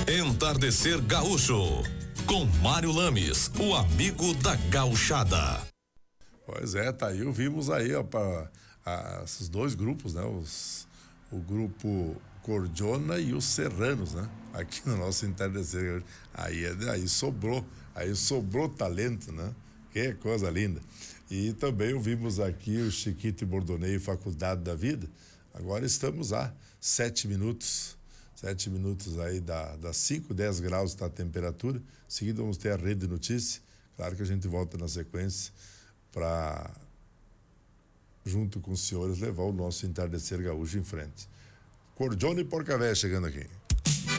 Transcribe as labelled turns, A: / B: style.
A: Entardecer Gaúcho, com Mário Lames, o amigo da gauchada.
B: Pois é, tá aí, vimos aí, ó, esses dois grupos, né? O grupo Cordiona e os Serranos, né? Aqui no nosso Entardecer. Aí sobrou talento, né? Que coisa linda. E também ouvimos aqui o Chiquito e Bordoneio Faculdade da Vida. Agora estamos a 7 minutos aí das 5, 10 graus está a temperatura. Em seguida vamos ter a Rede de Notícias. Claro que a gente volta na sequência para, junto com os senhores, levar o nosso Entardecer Gaúcho em frente. Cordiona e Porca Véia chegando aqui.